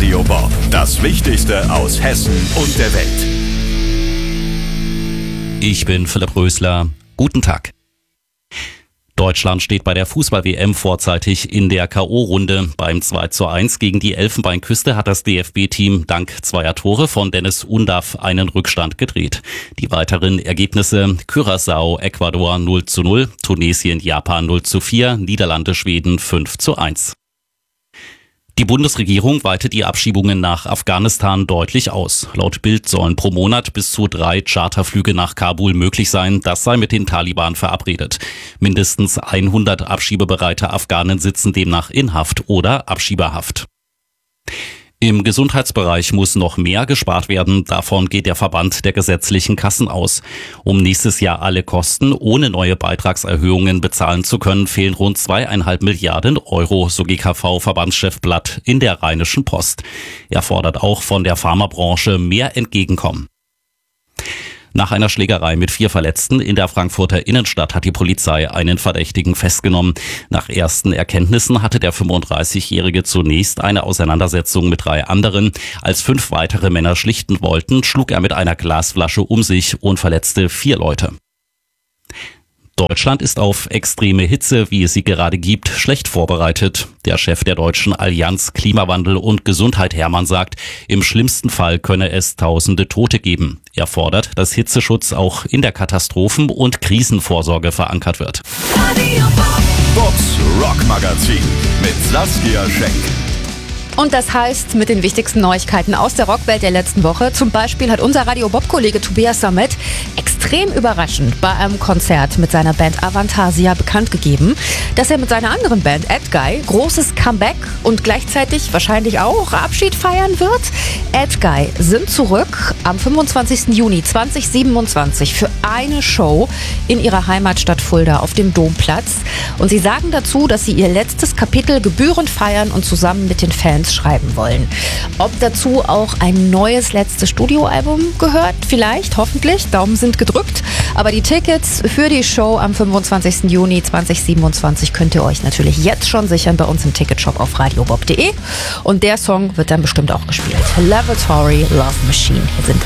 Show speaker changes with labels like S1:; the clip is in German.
S1: Radio Bob. Das Wichtigste aus Hessen und der Welt.
S2: Ich bin Philipp Rösler. Guten Tag. Deutschland steht bei der Fußball-WM vorzeitig in der K.O.-Runde. Beim 2:1 gegen die Elfenbeinküste hat das DFB-Team dank zweier Tore von Dennis Undaff einen Rückstand gedreht. Die weiteren Ergebnisse: Curaçao, Ecuador 0:0, Tunesien, Japan 0:4, Niederlande, Schweden 5:1. Die Bundesregierung weitet die Abschiebungen nach Afghanistan deutlich aus. Laut Bild sollen pro Monat bis zu 3 Charterflüge nach Kabul möglich sein. Das sei mit den Taliban verabredet. Mindestens 100 abschiebebereite Afghanen sitzen demnach in Haft oder Abschiebehaft. Im Gesundheitsbereich muss noch mehr gespart werden. Davon geht der Verband der gesetzlichen Kassen aus. Um nächstes Jahr alle Kosten ohne neue Beitragserhöhungen bezahlen zu können, fehlen rund 2,5 Milliarden Euro, so GKV-Verbandschef Blatt in der Rheinischen Post. Er fordert auch von der Pharmabranche mehr Entgegenkommen. Nach einer Schlägerei mit 4 Verletzten in der Frankfurter Innenstadt hat die Polizei einen Verdächtigen festgenommen. Nach ersten Erkenntnissen hatte der 35-Jährige zunächst eine Auseinandersetzung mit 3 anderen. Als 5 weitere Männer schlichten wollten, schlug er mit einer Glasflasche um sich und verletzte 4 Leute. Deutschland ist auf extreme Hitze, wie es sie gerade gibt, schlecht vorbereitet. Der Chef der Deutschen Allianz Klimawandel und Gesundheit Hermann sagt, im schlimmsten Fall könne es tausende Tote geben. Er fordert, dass Hitzeschutz auch in der Katastrophen- und Krisenvorsorge verankert wird.
S1: Bobs Rockmagazin mit Saskia Schenk.
S3: Und das heißt, mit den wichtigsten Neuigkeiten aus der Rockwelt der letzten Woche. Zum Beispiel hat unser Radio-Bob-Kollege Tobias Sammet extrem überraschend bei einem Konzert mit seiner Band Avantasia bekannt gegeben, dass er mit seiner anderen Band Edguy großes Comeback und gleichzeitig wahrscheinlich auch Abschied feiern wird. Edguy sind zurück am 25. Juni 2027 für eine Show in ihrer Heimatstadt Fulda auf dem Domplatz. Und sie sagen dazu, dass sie ihr letztes Kapitel gebührend feiern und zusammen mit den Fans schreiben wollen. Ob dazu auch ein neues letztes Studioalbum gehört? Vielleicht, hoffentlich. Daumen sind gedrückt. Aber die Tickets für die Show am 25. Juni 2027 könnt ihr euch natürlich jetzt schon sichern bei uns im Ticketshop auf radiobob.de. Und der Song wird dann bestimmt auch gespielt. Lavatory Love Machine. Hier sind